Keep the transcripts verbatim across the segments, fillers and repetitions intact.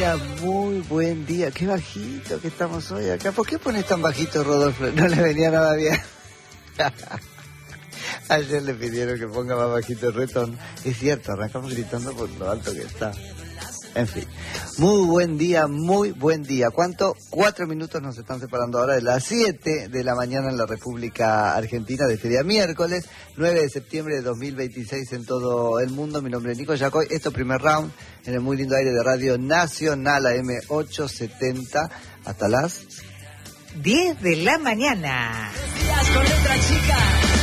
día, muy buen día. Qué bajito que estamos hoy acá. ¿Por qué pones tan bajito, Rodolfo? No le venía nada bien. Ayer le pidieron que ponga más bajito el retón. Es cierto, arrancamos gritando por lo alto que está. En fin, muy buen día, muy buen día. ¿Cuánto? Cuatro minutos nos están separando ahora de las siete de la mañana en la República Argentina de este día miércoles, nueve de septiembre de dos mil veintiséis en todo el mundo. Mi nombre es Nico Yacoy. Esto primer round en el muy lindo aire de Radio Nacional A M ochocientos setenta hasta las diez de la mañana. Días con letra chica.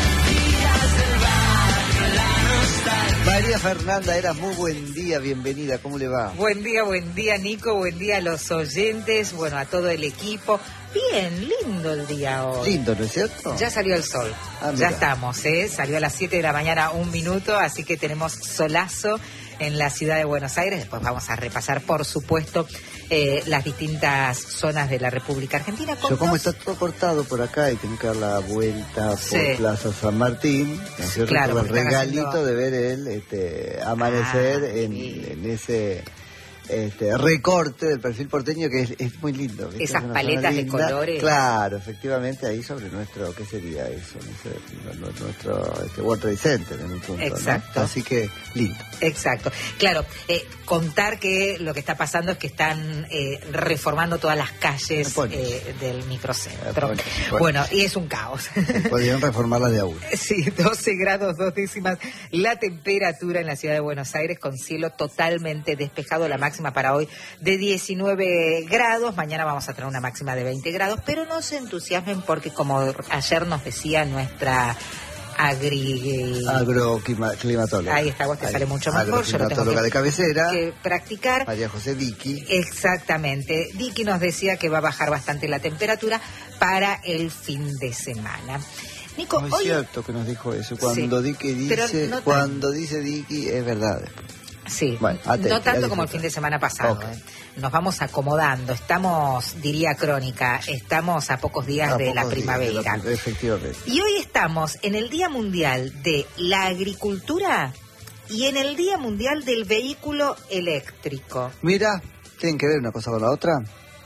María Fernanda, era muy buen día, bienvenida, ¿cómo le va? Buen día, buen día Nico, buen día a los oyentes, bueno, a todo el equipo. Bien, lindo el día hoy. Lindo, ¿no es cierto? Ya salió el sol, ah, ya estamos, ¿eh? Salió a las siete de la mañana un minuto, así que tenemos solazo en la ciudad de Buenos Aires. Después vamos a repasar, por supuesto, eh, las distintas zonas de la República Argentina. Yo como está todo cortado por acá y tengo que dar la vuelta por sí. Plaza San Martín, ¿no? Claro, el regalito haciendo... de ver el este, amanecer ah, en, en ese este, recorte del perfil porteño que es, es muy lindo. ¿viste? Esas paletas de colores. Claro, efectivamente, ahí sobre nuestro, ¿qué sería eso? No sé, nuestro este, World Trade Center en un punto. Exacto. ¿no? Así que lindo. Exacto. Claro, eh, contar que lo que está pasando es que están eh, reformando todas las calles eh, del microcentro. Pones, pones. Bueno, y es un caos. Podrían reformarlas de a uno. Sí, doce grados, dos décimas. La temperatura en la ciudad de Buenos Aires con cielo totalmente despejado. La máxima para hoy de diecinueve grados. Mañana vamos a tener una máxima de veinte grados. Pero no se entusiasmen porque, como ayer nos decía nuestra... Agri... agroclimatóloga. Ahí está, vos te Agri... sale mucho mejor. Yo lo tengo que, de cabecera. Que practicar. María José Vicky. Exactamente. Vicky nos decía que va a bajar bastante la temperatura para el fin de semana. Nico, no es hoy... cierto que nos dijo eso. Cuando sí, Dicky dice, no cuando dice Dicky es verdad. Sí, bueno, atente, no tanto como el fin de semana pasado. Okay. ¿eh? Nos vamos acomodando. Estamos, diría Crónica, estamos a pocos días a de, pocos la primavera. Días de la, efectivamente. Y hoy estamos en el Día Mundial de la Agricultura y en el Día Mundial del Vehículo Eléctrico. Mira, ¿tienen que ver una cosa con la otra?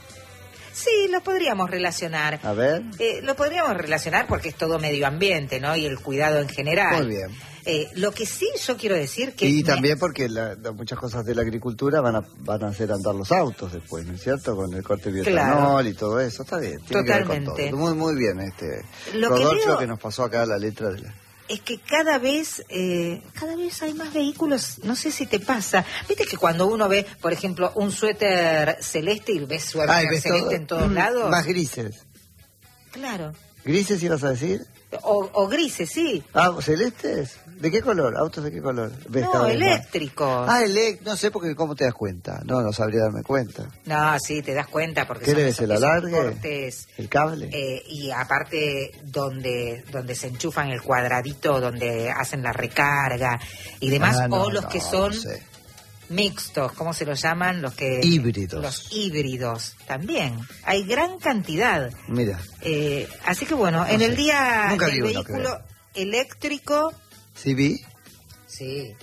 Sí, lo podríamos relacionar. A ver. Eh, lo podríamos relacionar porque es todo medio ambiente, ¿no? Y el cuidado en general. Muy bien. Eh, lo que sí yo quiero decir que... Y me... también porque la, la, muchas cosas de la agricultura van a van a hacer andar los autos después, ¿no es cierto? Con el corte de bioetanol claro. y todo eso, está bien. Tiene Totalmente. Que ver con todo. Muy, muy bien este lo Rodolfo que, veo... que nos pasó acá la letra de la... Es que cada vez, eh, cada vez hay más vehículos, no sé si te pasa. Viste que cuando uno ve, por ejemplo, un suéter celeste y ves suéter Ay, ¿ves celeste todo? En todos mm, lados. Más grises. Claro. ¿Grises ibas a decir? O, o grises, sí. Ah, ¿celestes? ¿De qué color? ¿Autos de qué color? No, eléctricos. Ah, eléctrico. No sé porque cómo te das cuenta. No, no sabría darme cuenta. No, sí, te das cuenta porque ¿Qué son debe ser, el alargue? Cortes, ¿El cable? Eh, y aparte donde donde se enchufan el cuadradito, donde hacen la recarga y demás, ah, no, o los no, que son... No sé. Mixtos, ¿cómo se los llaman? Los que híbridos. Los híbridos también. Hay gran cantidad. Mira. Eh, así que bueno, no en sé. El día Nunca del uno, vehículo eléctrico. ¿Sí vi? Sí.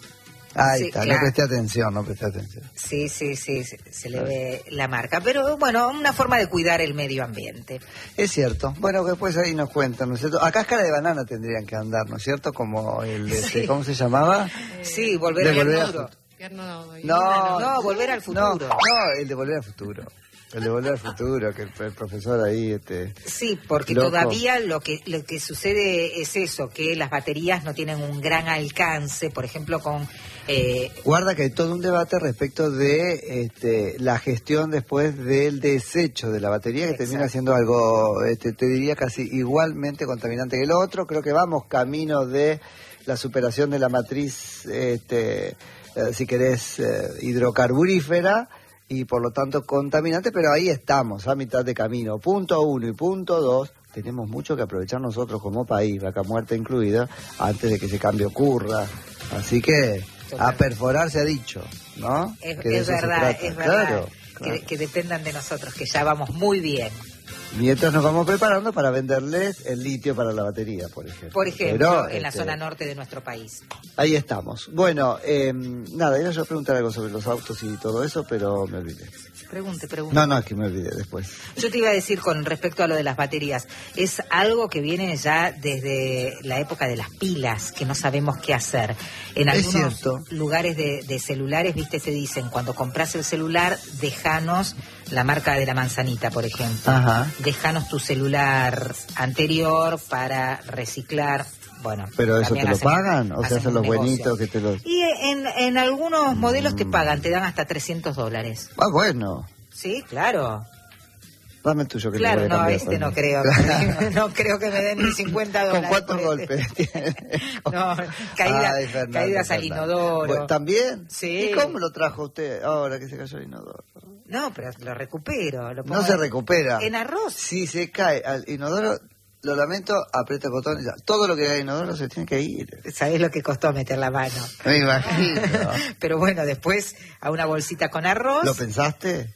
Ahí sí, está, claro. no presté atención, no presté atención. Sí, sí, sí, se, se le ve la marca. Pero bueno, una forma de cuidar el medio ambiente. Es cierto. Bueno, después ahí nos cuentan, ¿no es cierto? A cáscara de banana tendrían que andar, ¿no es cierto? Como el, este, sí. ¿cómo se llamaba? Sí, volver de al volver futuro. No, no, no, volver al futuro. No, no, el de volver al futuro. El de volver al futuro, que el, el profesor ahí... Este, sí, porque loco. Todavía lo que lo que sucede es eso, que las baterías no tienen un gran alcance, por ejemplo, con... Eh... Guarda que hay todo un debate respecto de este, la gestión después del desecho de la batería, que Exacto. termina siendo algo, este, te diría, casi igualmente contaminante que el otro. Creo que vamos camino de la superación de la matriz... Este, si querés, eh, hidrocarburífera y por lo tanto contaminante, pero ahí estamos, a mitad de camino. Punto uno y punto dos, tenemos mucho que aprovechar nosotros como país, vaca muerta incluida, antes de que ese cambio ocurra. Así que Total. A perforar se ha dicho, ¿no? Es, que es verdad, es verdad. Claro, que, claro. que dependan de nosotros, que ya vamos muy bien. Mientras nos vamos preparando para venderles el litio para la batería, por ejemplo. Por ejemplo, Pero, en este, la zona norte de nuestro país. Ahí estamos. Bueno, eh, nada, iba yo a preguntar algo sobre los autos y todo eso, pero me olvidé. Pregunte, pregunte. No, no, es que me olvidé después. Yo te iba a decir con respecto a lo de las baterías, es algo que viene ya desde la época de las pilas, que no sabemos qué hacer. En Es algunos cierto. lugares de, de celulares, viste, te dicen, cuando compras el celular, déjanos la marca de la manzanita, por ejemplo. Ajá. Déjanos tu celular anterior para reciclar. Bueno, ¿Pero eso también te lo hacen- pagan? ¿O se hacen hacen un los negocio. buenitos que te los...? Y en, en algunos modelos te pagan, te dan hasta trescientos dólares. Ah, bueno. Sí, claro. Dame el tuyo que Claro, le voy a no, cambiar este no también. creo. No creo que me den ni cincuenta ¿Con dólares. cuántos por este. golpes tiene? No, caída- Ay, Fernando, caídas al Fernando. inodoro. Bueno, ¿también? Sí. ¿Y cómo lo trajo usted ahora que se cayó el inodoro? No, pero lo recupero. Lo No pongo se en- recupera. En arroz. Si se cae al inodoro, lo lamento, aprieta el botón y ya. Todo lo que hay en inodoro se tiene que ir. ¿Sabés lo que costó meter la mano? Me imagino. Pero bueno, después a una bolsita con arroz. ¿Lo pensaste?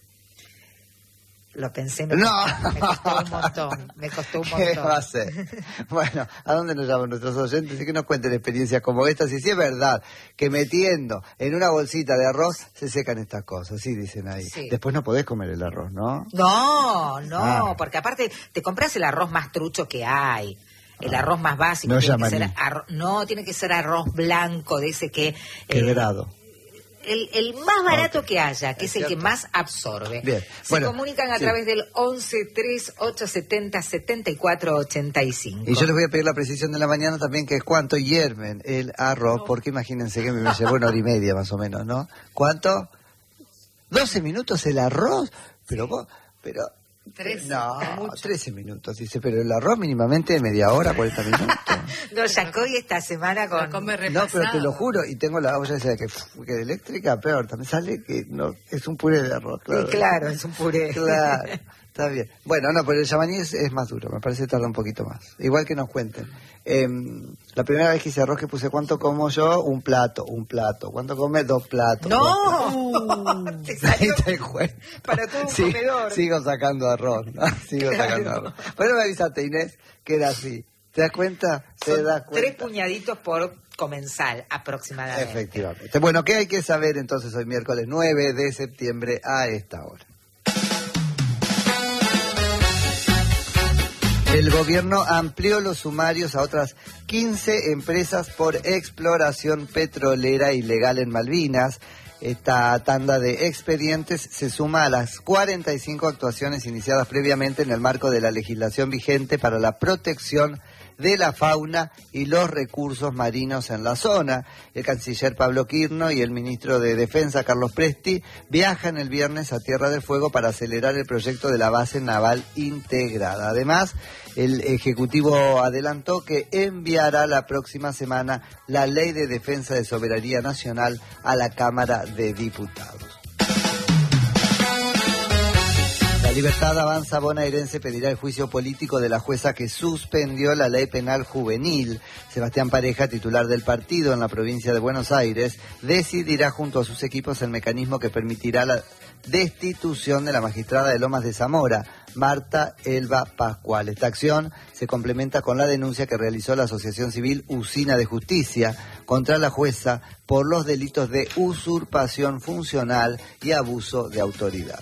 Lo pensé, me, No. costó, me costó un montón. Me costó un ¿Qué montón. va a hacer? Bueno, ¿a dónde nos llaman nuestros oyentes? Y que nos cuenten experiencias como estas. Y si es verdad que metiendo en una bolsita de arroz se secan estas cosas, sí dicen ahí. Sí. Después no podés comer el arroz, ¿no? No, no, Ah. porque aparte te compras el arroz más trucho que hay. El arroz más básico. No tiene que Yamaní. ser arro- no, tiene que ser arroz blanco, de ese que... eh, Quebrado. el, el más barato Ok. que haya, que Es es, el que cierto. más absorbe. Bien. Se Bueno, comunican a sí. través del once tres ocho setenta setenta y cuatro ochenta y cinco. Y yo les voy a pedir la precisión de la mañana también, que es cuánto hierven el arroz, porque imagínense que me llevó una hora y media más o menos, ¿no? ¿Cuánto? ¿doce minutos el arroz? Pero vos, pero... Trece, No, mucho. trece minutos, dice, pero el arroz mínimamente media hora, cuarenta minutos. No, Yacoy esta semana con... No, pero te lo juro, y tengo la olla esa que, que eléctrica, peor, también sale que no es un puré de arroz, claro. Sí, claro, es un puré. Claro, está bien. Bueno, no, pero el yamaní es, es más duro, me parece que tarda un poquito más. Igual que nos cuenten. Eh, la primera vez que hice arroz que puse, ¿cuánto como yo? Un plato, un plato. ¿Cuánto come? Dos platos. ¡No! Te salió Te cuento. para todo un Sí, comedor. sigo sacando arroz, ¿no? Sigo Claro. sacando arroz. Bueno, me avisaste, Inés, que era así. ¿Te das cuenta? ¿Te Son das tres cuenta? puñaditos por comensal, aproximadamente. Efectivamente. Bueno, ¿qué hay que saber entonces hoy miércoles nueve de septiembre a esta hora? El gobierno amplió los sumarios a otras quince empresas por exploración petrolera ilegal en Malvinas. Esta tanda de expedientes se suma a las cuarenta y cinco actuaciones iniciadas previamente en el marco de la legislación vigente para la protección de la fauna y los recursos marinos en la zona. El canciller Pablo Quirno y el ministro de Defensa Carlos Presti viajan el viernes a Tierra del Fuego para acelerar el proyecto de la base naval integrada. Además, el Ejecutivo adelantó que enviará la próxima semana la Ley de Defensa de Soberanía Nacional a la Cámara de Diputados. La Libertad Avanza bonaerense pedirá el juicio político de la jueza que suspendió la ley penal juvenil. Sebastián Pareja, titular del partido en la provincia de Buenos Aires, decidirá junto a sus equipos el mecanismo que permitirá la destitución de la magistrada de Lomas de Zamora, Marta Elba Pascual. Esta acción se complementa con la denuncia que realizó la Asociación Civil Usina de Justicia contra la jueza por los delitos de usurpación funcional y abuso de autoridad.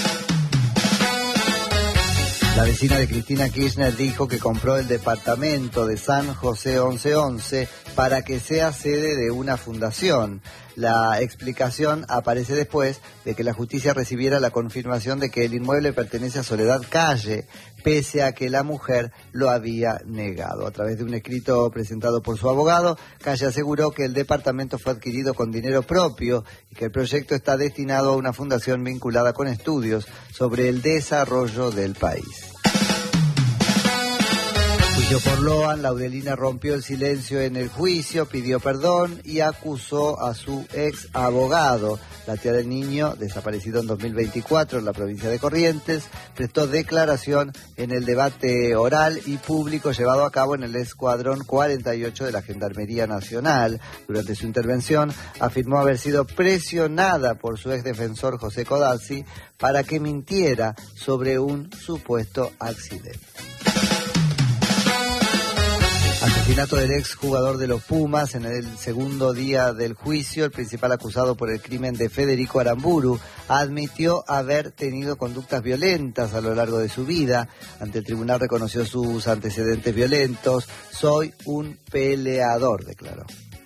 La vecina de Cristina Kirchner dijo que compró el departamento de San José once once para que sea sede de una fundación. La explicación aparece después de que la justicia recibiera la confirmación de que el inmueble pertenece a Soledad Calle, pese a que la mujer lo había negado. A través de un escrito presentado por su abogado, Calle aseguró que el departamento fue adquirido con dinero propio y que el proyecto está destinado a una fundación vinculada con estudios sobre el desarrollo del país. Juicio por Loan, Laudelina rompió el silencio en el juicio, pidió perdón y acusó a su ex abogado. La tía del niño, desaparecido en dos mil veinticuatro en la provincia de Corrientes, prestó declaración en el debate oral y público llevado a cabo en el Escuadrón cuarenta y ocho de la Gendarmería Nacional. Durante su intervención afirmó haber sido presionada por su ex defensor José Codazzi para que mintiera sobre un supuesto accidente. Asesinato del ex jugador de los Pumas en el segundo día del juicio. El principal acusado por el crimen de Federico Aramburu admitió haber tenido conductas violentas a lo largo de su vida. Ante el tribunal reconoció sus antecedentes violentos. Soy un peleador, declaró.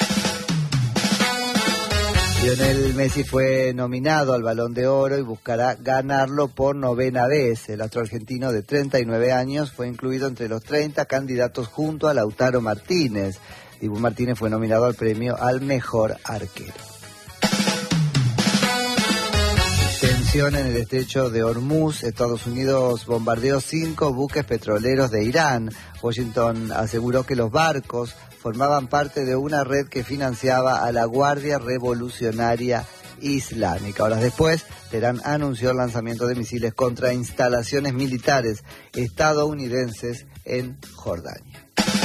Lionel Messi fue nominado al Balón de Oro y buscará ganarlo por novena vez. El astro argentino de treinta y nueve años fue incluido entre los treinta candidatos junto a Lautaro Martínez. Dibu Martínez fue nominado al premio al mejor arquero. Tensión en el estrecho de Hormuz. Estados Unidos bombardeó cinco buques petroleros de Irán. Washington aseguró que los barcos formaban parte de una red que financiaba a la Guardia Revolucionaria Islámica. Horas después, Teherán anunció el lanzamiento de misiles contra instalaciones militares estadounidenses en Jordania.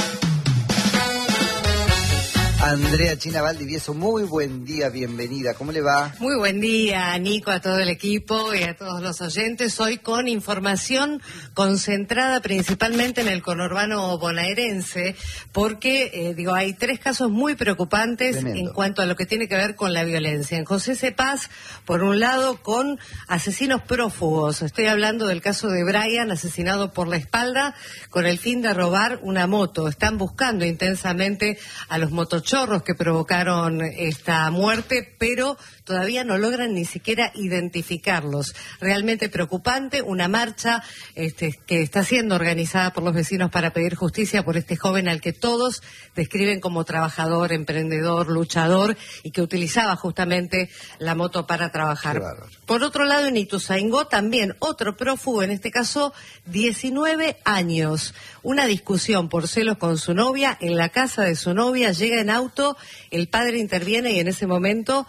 Andrea China Valdivieso, muy buen día, bienvenida. ¿Cómo le va? Muy buen día, Nico, a todo el equipo y a todos los oyentes. Hoy con información concentrada principalmente en el conurbano bonaerense, porque, eh, digo, hay tres casos muy preocupantes Tremendo. En cuanto a lo que tiene que ver con la violencia. En José Cepaz, por un lado, con asesinos prófugos. Estoy hablando del caso de Brian, asesinado por la espalda con el fin de robar una moto. Están buscando intensamente a los motochorros que provocaron esta muerte, pero todavía no logran ni siquiera identificarlos. Realmente preocupante, una marcha este, que está siendo organizada por los vecinos para pedir justicia por este joven al que todos describen como trabajador, emprendedor, luchador y que utilizaba justamente la moto para trabajar. Por otro lado, en Ituzaingó también otro prófugo, en este caso diecinueve años. Una discusión por celos con su novia en la casa de su novia, llega en auto, el padre interviene y en ese momento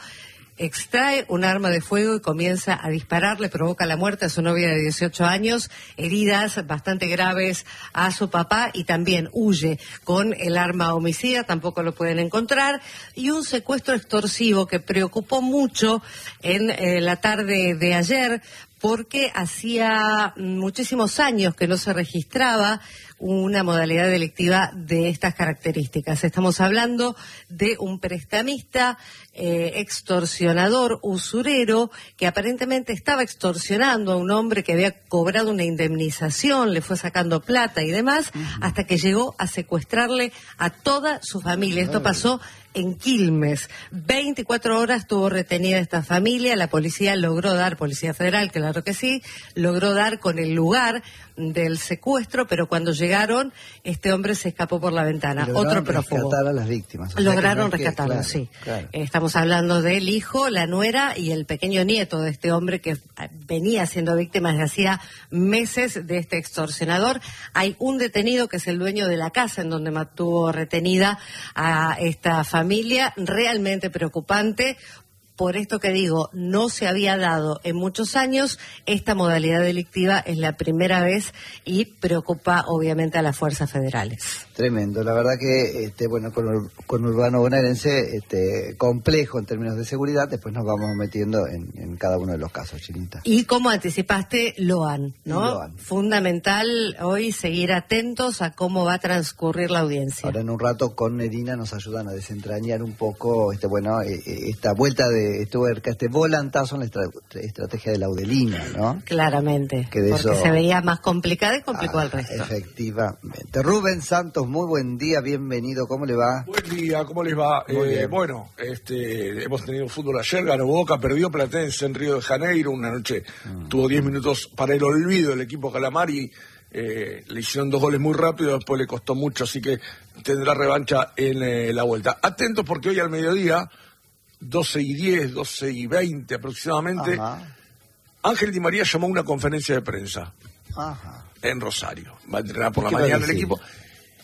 extrae un arma de fuego y comienza a disparar, le provoca la muerte a su novia de dieciocho años, heridas bastante graves a su papá y también huye con el arma homicida, tampoco lo pueden encontrar, y un secuestro extorsivo que preocupó mucho en eh, la tarde de ayer, porque hacía muchísimos años que no se registraba una modalidad delictiva de estas características. Estamos hablando de un prestamista, eh, extorsionador, usurero, que aparentemente estaba extorsionando a un hombre que había cobrado una indemnización, le fue sacando plata y demás, uh-huh. hasta que llegó a secuestrarle a toda su familia. Esto pasó en Quilmes. veinticuatro horas tuvo retenida esta familia, la policía logró dar, Policía Federal, claro que sí, logró dar con el lugar del secuestro, pero cuando llegaron, este hombre se escapó por la ventana. Otro prófugo. Rescatar a las víctimas. O Lograron sea que no es que, rescatarlo, claro, sí. Claro. Estamos hablando del hijo, la nuera y el pequeño nieto de este hombre que venía siendo víctima desde hacía meses de este extorsionador. Hay un detenido que es el dueño de la casa en donde mantuvo retenida a esta familia. Realmente preocupante. Por esto que digo, no se había dado en muchos años, esta modalidad delictiva es la primera vez y preocupa obviamente a las fuerzas federales. Tremendo, la verdad que, este, bueno, con, con urbano bonaerense, este, complejo en términos de seguridad, después nos vamos metiendo en, en cada uno de los casos, Chinita. Y como anticipaste, Loan, ¿no? Loan. Fundamental hoy seguir atentos a cómo va a transcurrir la audiencia. Ahora en un rato con Nerina nos ayudan a desentrañar un poco, este, bueno, esta vuelta de tuerca, este volantazo en la estra estrategia de Laudelina, ¿no? Claramente, que de porque eso... se veía más complicada y complicó ah, al resto. Efectivamente. Rubén Santos, muy buen día, bienvenido, ¿cómo le va? Buen día, ¿cómo les va? Eh, bueno, este, hemos tenido fútbol ayer, ganó Boca, perdió Platense en Río de Janeiro, una noche mm. tuvo diez minutos para el olvido del equipo Calamari, eh, le hicieron dos goles muy rápido, después le costó mucho, así que tendrá revancha en eh, la vuelta. Atentos porque hoy al mediodía, doce y diez, doce y veinte aproximadamente, Ajá. Ángel Di María llamó a una conferencia de prensa Ajá. en Rosario. Va a entrenar por la mañana el equipo.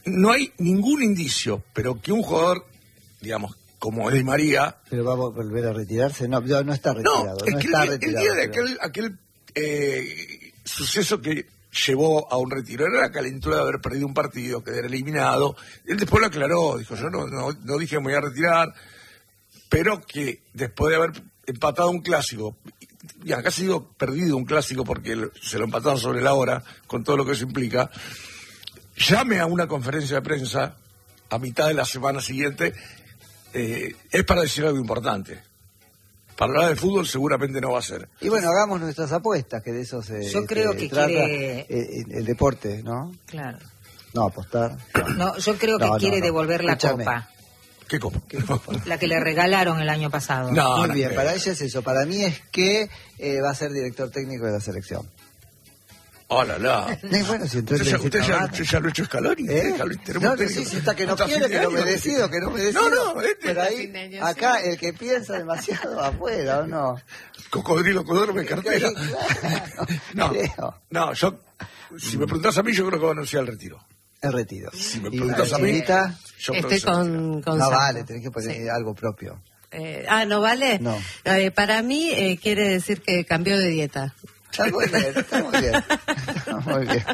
no hay ningún indicio, pero que un jugador, digamos, como es Di María... ¿Pero va a volver a retirarse? No, no, no está retirado. No, no es que está el, retirado, el día de pero... aquel, aquel eh, suceso que llevó a un retiro era la calentura de haber perdido un partido, quedar eliminado. Él después lo aclaró, dijo, yo no, no, no dije me voy a retirar, pero que después de haber empatado un clásico, y acá ha sido perdido un clásico porque se lo empataron sobre la hora, con todo lo que eso implica, llame a una conferencia de prensa a mitad de la semana siguiente, eh, es para decir algo importante. Para hablar de fútbol seguramente no va a ser. Y bueno, hagamos nuestras apuestas, que de eso se Yo creo que trata quiere... el, el deporte, ¿no? Claro. No, apostar. No, yo creo que No, no, quiere no. devolver la Escúchame. copa. ¿Qué copa? ¿Qué copa? La que le regalaron el año pasado. No, Muy no bien, creo. para ella es eso. Para mí es que eh, va a ser director técnico de la selección. Oh, la, la. Y bueno, si entonces ¿Usted, ya, dice usted, ya, Cavani. usted ya lo ha hecho Scaloni? ¿Eh? Scaloni, tenemos No, no, técnico. sí, sí, está que no Hasta quiere, fin de que no año. merecido, que no merecido. No, no, este- Pero ahí, Fin de año, acá, sí. el que piensa demasiado afuera, ¿o no? Cocodrilo que duerme en cartera. Claro, No, creo. no, yo, si me preguntás a mí, yo creo que va a anunciar el retiro. El retiro. Si me Y preguntas la a mí, Chinita, yo creo Estoy que se retira. con, con no Sandro. vale, tenés que poner Sí. algo propio. Eh, ah, ¿no vale? No. Eh, para mí eh, quiere decir que cambió de dieta. Está muy bien, está muy bien. Está muy bien.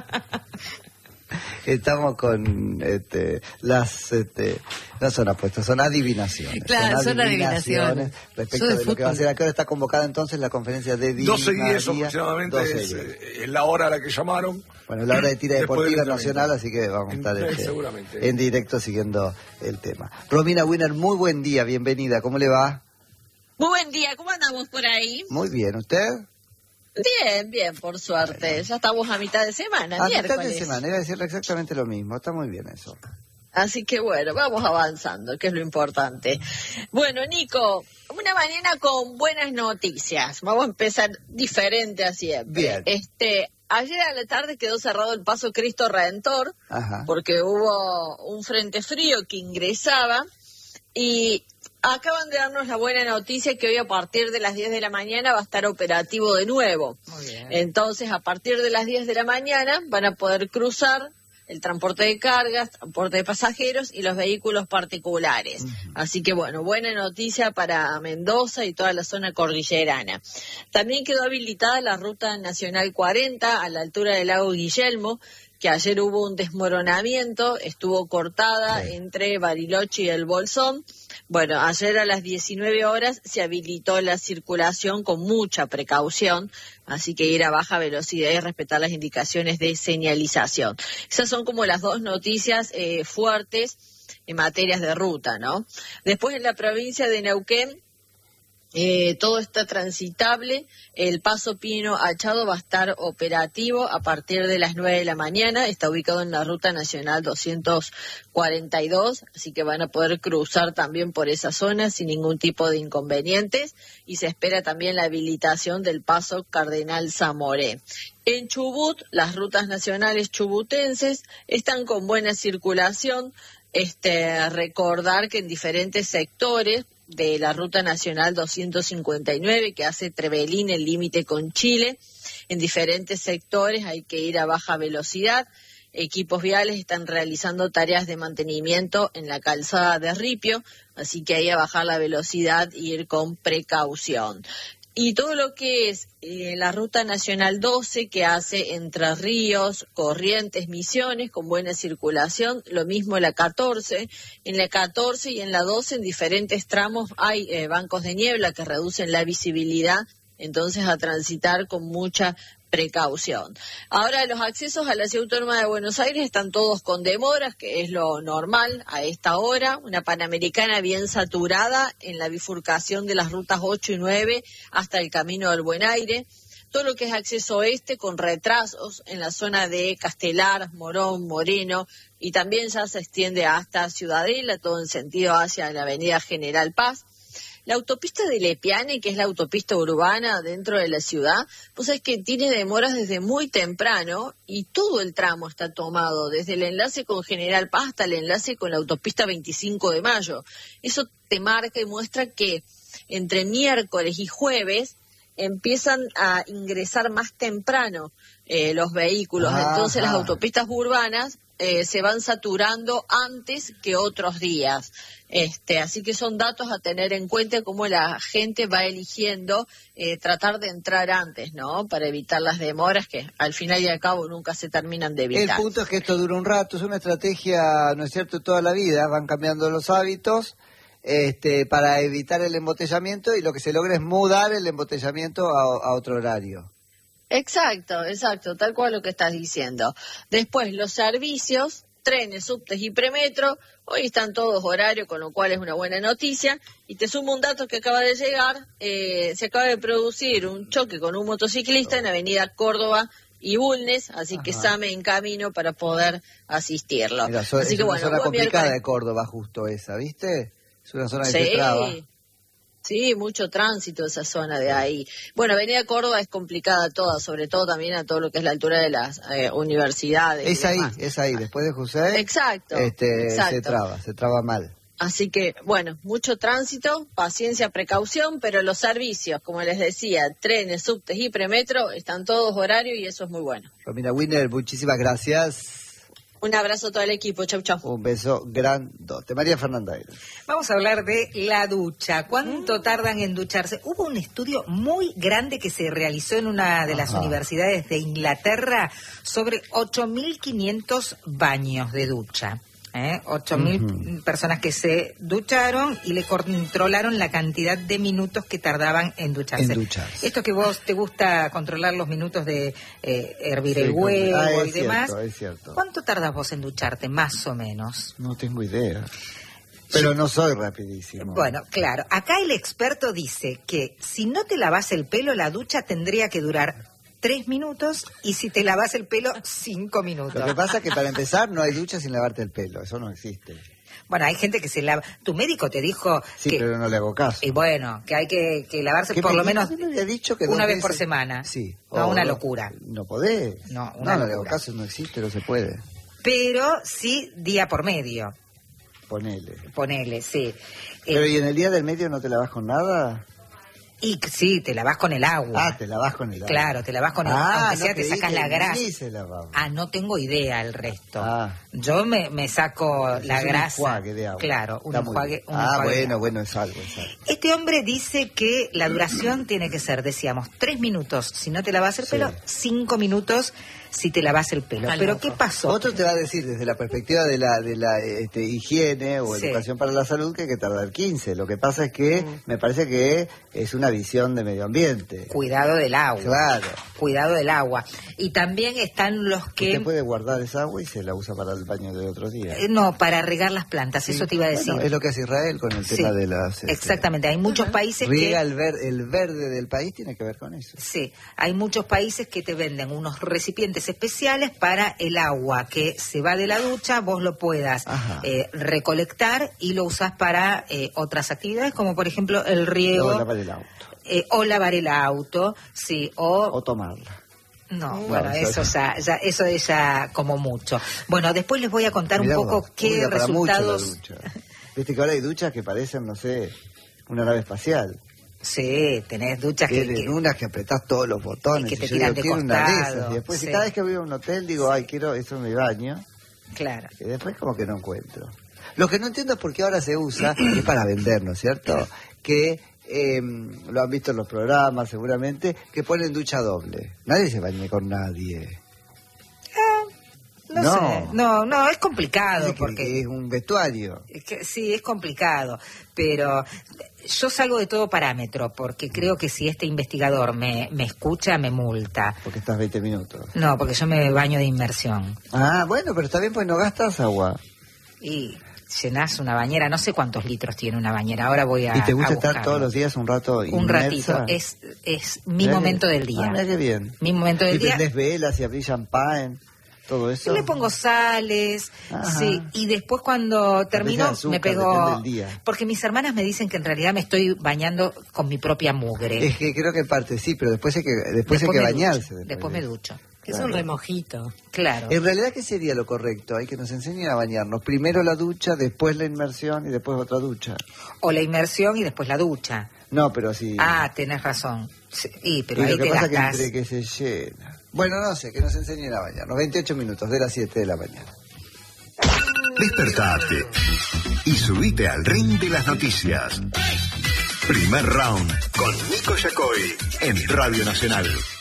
Estamos con este, las, este, no son apuestas, son adivinaciones. Claro, son adivinaciones. Respecto Yo de, de lo que va a fútbol. ser acá. Ahora está convocada entonces la conferencia de Di doce y diez María. aproximadamente doce y es, diez. eh, es la hora a la que llamaron. Bueno, la hora de tira Después del deportiva entrenamiento. nacional, así que vamos a estar En- este, seguramente. en directo siguiendo el tema. Romina Winner, muy buen día, bienvenida. ¿Cómo le va? Muy buen día, ¿cómo andamos por ahí? Muy bien, ¿usted? Bien, bien, por suerte. Ya estamos a mitad de semana, A mitad miércoles. de semana, iba a decirle exactamente lo mismo. Está muy bien eso. Así que bueno, vamos avanzando, que es lo importante. Bueno, Nico, una mañana con buenas noticias. Vamos a empezar diferente a siempre. Bien. Este, ayer a la tarde quedó cerrado el paso Cristo Redentor, Ajá. porque hubo un frente frío que ingresaba y acaban de darnos la buena noticia que hoy a partir de las diez de la mañana va a estar operativo de nuevo. Muy bien. Entonces, a partir de las diez de la mañana van a poder cruzar el transporte de cargas, transporte de pasajeros y los vehículos particulares. Así que, bueno, buena noticia para Mendoza y toda la zona cordillerana. También quedó habilitada la ruta nacional cuarenta a la altura del lago Guillermo, que ayer hubo un desmoronamiento, estuvo cortada Sí. entre Bariloche y el Bolsón. Bueno, ayer a las diecinueve horas se habilitó la circulación con mucha precaución, así que ir a baja velocidad y respetar las indicaciones de señalización. Esas son como las dos noticias eh, fuertes en materias de ruta, ¿no? Después en la provincia de Neuquén, Eh, todo está transitable, el paso Pino Achado va a estar operativo a partir de las nueve de la mañana, está ubicado en la ruta nacional doscientos cuarenta y dos, así que van a poder cruzar también por esa zona sin ningún tipo de inconvenientes y se espera también la habilitación del paso Cardenal Zamoré. En Chubut, las rutas nacionales chubutenses están con buena circulación, este, recordar que en diferentes sectores de la ruta nacional doscientos cincuenta y nueve que hace Trevelín el límite con Chile, en diferentes sectores hay que ir a baja velocidad. Equipos viales están realizando tareas de mantenimiento en la calzada de Ripio, así que hay a bajar la velocidad e ir con precaución. Y todo lo que es eh, la ruta nacional doce que hace Entre Ríos, Corrientes, Misiones con buena circulación, lo mismo la catorce. En la catorce y en la doce en diferentes tramos hay eh, bancos de niebla que reducen la visibilidad, entonces a transitar con mucha precaución. Ahora los accesos a la Ciudad Autónoma de Buenos Aires están todos con demoras, que es lo normal a esta hora, una Panamericana bien saturada en la bifurcación de las rutas ocho y nueve hasta el Camino del Buen Aire. Todo lo que es acceso oeste con retrasos en la zona de Castelar, Morón, Moreno y también ya se extiende hasta Ciudadela, todo en sentido hacia la avenida General Paz. La autopista de Lepiane, que es la autopista urbana dentro de la ciudad, pues es que tiene demoras desde muy temprano y todo el tramo está tomado, desde el enlace con General Paz hasta el enlace con la autopista veinticinco de mayo. Eso te marca y muestra que entre miércoles y jueves empiezan a ingresar más temprano eh, los vehículos. Ajá. Entonces las autopistas urbanas eh, se van saturando antes que otros días. Este, así que son datos a tener en cuenta cómo la gente va eligiendo eh, tratar de entrar antes, ¿no? Para evitar las demoras que al final y al cabo nunca se terminan de evitar. El punto es que esto dura un rato, es una estrategia, ¿no es cierto?, toda la vida, van cambiando los hábitos este, para evitar el embotellamiento y lo que se logra es mudar el embotellamiento a, a otro horario. Exacto, exacto, tal cual lo que estás diciendo. Después, los servicios, trenes, subtes y premetro, hoy están todos horarios, con lo cual es una buena noticia. Y te sumo un dato que acaba de llegar, eh, se acaba de producir un choque con un motociclista en Avenida Córdoba y Bulnes, así Ajá. que Same en camino para poder asistirlo. Mira, so, así es que, una bueno, zona complicada miércoles. de Córdoba justo esa, ¿viste? Es una zona que sí. se traba. Sí, mucho tránsito esa zona de ahí. Bueno, Avenida Córdoba es complicada toda, sobre todo también a todo lo que es la altura de las eh, universidades. Es ahí, es ahí, después de José. Exacto, este, exacto. Se traba, se traba mal. Así que, bueno, mucho tránsito, paciencia, precaución, pero los servicios, como les decía, trenes, subtes y premetro, están todos horarios y eso es muy bueno. Romina Winner, muchísimas gracias. Un abrazo a todo el equipo, chau, chau. Un beso grandote. María Fernanda. Vamos a hablar de la ducha. ¿Cuánto tardan en ducharse? Hubo un estudio muy grande que se realizó en una de las Ajá. universidades de Inglaterra sobre ocho mil quinientos baños de ducha. ¿Eh? ocho mil uh-huh. personas que se ducharon y le controlaron la cantidad de minutos que tardaban en ducharse. En ducharse. Esto que vos te gusta controlar los minutos de eh, hervir sí, el huevo ah, y demás. Cierto, es cierto. ¿Cuánto tardas vos en ducharte, más o menos? No tengo idea. Pero no soy rapidísimo. Bueno, claro. Acá el experto dice que si no te lavas el pelo, la ducha tendría que durar tres minutos y si te lavas el pelo, cinco minutos. Lo que pasa es que para empezar no hay ducha sin lavarte el pelo, eso no existe. Bueno, hay gente que se lava. Tu médico te dijo sí, que... pero no le hago caso. Y bueno, que hay que, que lavarse por me, lo menos me había dicho que una vez veces... por semana. Sí. No, o, una locura. No podés. No, una no, locura. No le hago caso, no existe, no se puede. Pero sí día por medio. Ponele. Ponele, sí. Pero eh, ¿y en el día del medio no te lavas con nada? Y sí, te lavas con el agua. Ah, te lavas con el agua. Claro, te lavas con el ah, agua. Aunque no sea, te sacas la grasa. Ni se lavaba. Ah, no tengo idea el resto. Ah. Yo me, me saco es la un grasa. Un enjuague de agua. Claro, un Está enjuague. Un ah, enjuague bueno, bueno, es algo, es algo. Este hombre dice que la duración tiene que ser, decíamos, tres minutos si no te lavas el sí. pelo, cinco minutos si te lavas el pelo. Al Pero loco. ¿qué pasó? Otro te va a decir desde la perspectiva de la de la este, higiene o sí. educación para la salud que hay que tardar quince. Lo que pasa es que mm. me parece que es una visión de medio ambiente. Cuidado del agua. Claro. Cuidado del agua. Y también están los que... Usted puede guardar esa agua y se la usa para el baño de otro día. Eh, no, para regar las plantas, sí. Eso te iba a decir. Bueno, es lo que hace Israel con el sí. tema de las... Este, exactamente, hay muchos países riega que... el, ver, el verde del país tiene que ver con eso. Sí, hay muchos países que te venden unos recipientes especiales para el agua que se va de la ducha, vos lo puedas eh, recolectar y lo usás para eh, otras actividades, como por ejemplo el riego. O lavar el auto. Eh, o lavar el auto, sí, o... O tomarla. No, no, bueno, eso ya, ya, eso es ya como mucho. Bueno, después les voy a contar Mirá un poco vos, qué resultados... Viste que ahora hay duchas que parecen, no sé, una nave espacial. Sí, tenés duchas que... Tienen unas que apretás todos los botones. Y que te y yo tiran digo, de quiero costado. Una de esas. Y después, sí. si cada vez que voy a un hotel, digo, ay, quiero, eso es mi baño. Claro. Y después como que no encuentro. Lo que no entiendo es por qué ahora se usa, es para vender, ¿no es cierto? Que... Eh, lo han visto en los programas seguramente, que ponen ducha doble. Nadie se baña con nadie. Eh, no, no sé, no, no, es complicado. Es que, porque que es un vestuario. Es que, sí, es complicado, pero yo salgo de todo parámetro, porque creo que si este investigador me, me escucha, me multa. Porque estás veinte minutos. No, porque yo me baño de inmersión. Ah, bueno, pero está bien, pues no gastas agua. Y... llenás una bañera, no sé cuántos litros tiene una bañera, ahora voy a ¿Y te gusta a estar todos los días un rato inmersa? Un ratito, es es mi mirá momento que, del día. Ah, mira qué bien. Mi momento del y día. Y prendés velas y abrís champán, todo eso. Le pongo sales, Ajá. sí, y después cuando termino azúcar, me pego... del día. Porque mis hermanas me dicen que en realidad me estoy bañando con mi propia mugre. Es que creo que en parte sí, pero después hay que, después después hay que me bañarse. Ducho, Después, después me ducho. Es un remojito. Claro. En realidad, ¿qué sería lo correcto? Hay que nos enseñen a bañarnos. Primero la ducha, después la inmersión y después otra ducha. O la inmersión y después la ducha. No, pero sí. Ah, tenés razón. Sí, y, pero y ahí lo que te pasa gastás. es que entre que se llena. Bueno, no sé, que nos enseñen a bañarnos. veintiocho minutos de las siete de la mañana. Despertate y subite al ring de las noticias. Primer round con Nico Yacoy en Radio Nacional.